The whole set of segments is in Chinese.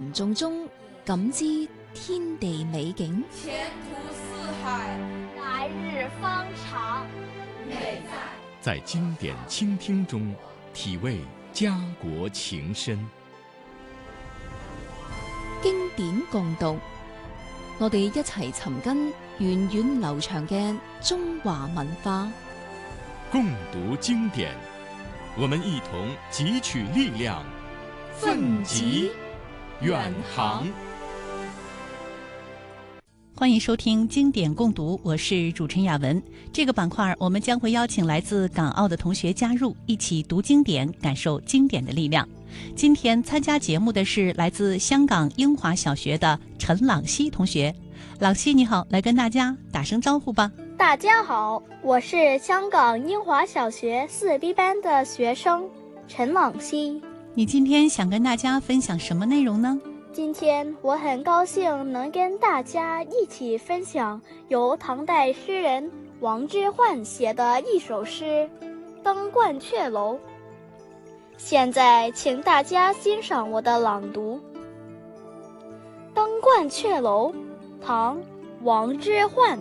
群众中感知天地美景， 前途似海， 来日方长。 美在经典倾听中体味家国情深。 經典共讀，我哋一齊尋根源遠流長嘅中華文化。 共讀經典，我們一同汲取力量，奮楫遠航。 歡迎收聽經典共讀，我是主持人雅文。這個板塊我們將會邀請來自港澳的同學加入，一起讀經典，感受經典的力量。今天參加節目的是來自香港英華小學的陳朗希同學。朗希你好，來跟大家打聲招呼吧。 大家好，我是香港英華小學4B 班的學生陳朗希。 你今天想跟大家分享什麼內容呢？ 今天我很高興能跟大家一起分享由唐代詩人王之渙寫的一首詩《登鹳雀樓》。現在請大家欣賞我的朗讀。《登鹳雀樓》唐·王之渙。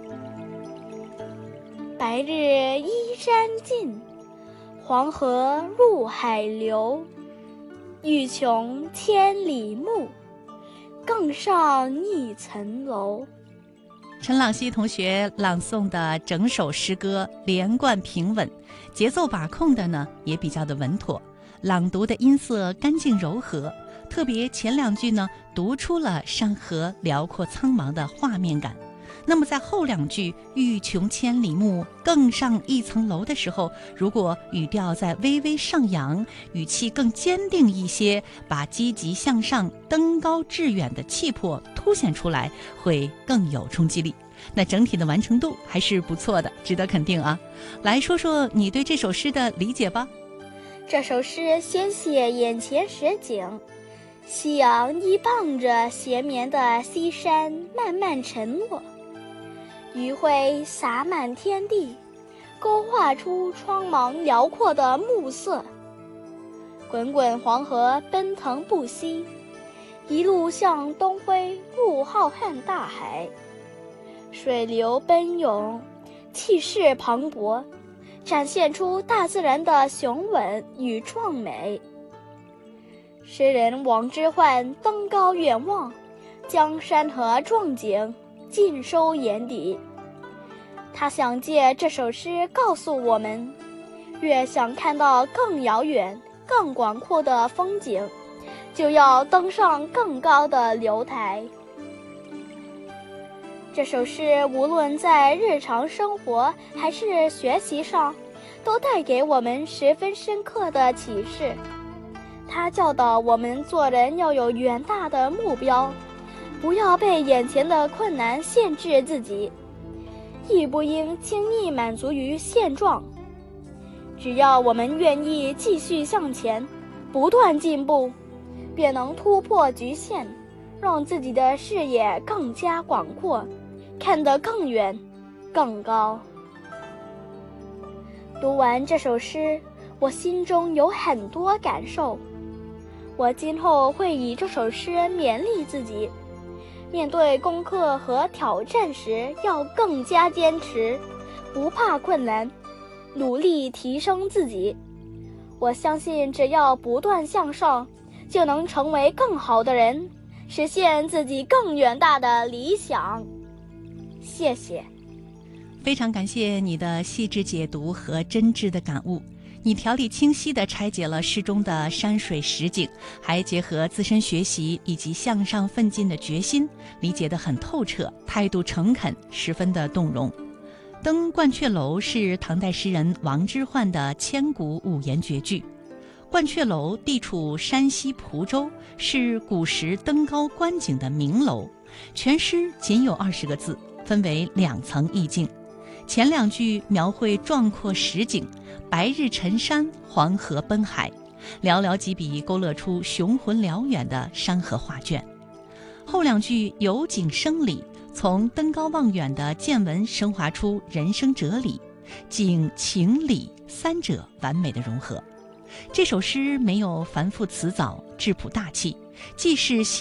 白日依山盡，黃河入海流。欲窮千里目，更上一層樓。 陳朗希同學朗誦的整首詩歌連貫平穩，節奏把控的呢也比較的穩妥，朗讀的音色乾淨柔和，特別前兩句呢讀出了山河遼闊蒼茫的畫面感。那麼在後兩句欲窮千里目，更上一層樓的時候，如果語調再微微上揚，語氣更堅定一些，把積極向上登高致遠的氣魄凸顯出來，會更有衝擊力。那整體的完成度還是不錯的，值得肯定啊。來說說你對這首詩的理解吧。 這首詩先寫眼前實景，夕陽依傍着斜綿的西山慢慢沉落，餘暉灑滿天地，勾畫出蒼茫遼闊的暮色。滾滾黃河奔騰不息，一路向東輝入浩瀚大海。水流奔湧，氣勢磅礴，展現出大自然的雄偉與壯美。詩人王之渙登高遠望，將山河壯景盡收眼底。他想借這首詩告訴我們，越想看到更遙遠、更廣闊的風景，就要登上更高的樓台。這首詩無論在日常生活還是學習上，都帶給我們十分深刻的啟示。他教導我們做人要有遠大的目標，不要被眼前的困難限制自己，亦不應輕易滿足於現狀。只要我們願意繼續向前，不斷進步，便能突破局限，讓自己的視野更加廣闊，看得更遠更高。讀完這首詩，我心中有很多感受。我今後會以這首詩勉勵自己，面對功課和挑戰時要更加堅持，不怕困難，努力提升自己。我相信只要不斷向上，就能成為更好的人，實現自己更遠大的理想。謝謝。 非常感謝你的細緻解讀和真摯的感悟。你條理清晰地拆解了詩中的山水實景，還結合自身學習以及向上奮進的決心，理解得很透徹，態度誠懇，十分的動容。登鹳雀樓是唐代詩人王之渙的千古五言絕句。鹳雀樓地處山西蒲州，是古時登高觀景的名樓。全詩僅有20個字，分為2層意境。前兩句描繪壯闊實景，白日沉山，黃河奔海，寥寥幾筆勾勒出雄渾遼遠的山河畫卷。後兩句由景生理，從登高望遠的見聞升華出人生哲理，景情理三者完美的融合。這首詩沒有繁複辭藻，質樸大氣，既是